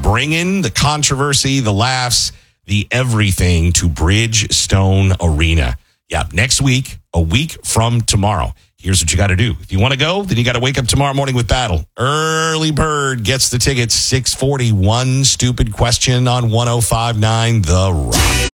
bringing the controversy, the laughs, the everything to Bridgestone Arena. Yeah, next week, a week from tomorrow. Here's what you got to do. If you want to go, then you got to wake up tomorrow morning with Battle. Early bird gets the tickets, 6:41. Stupid question on 105.9 The Rock.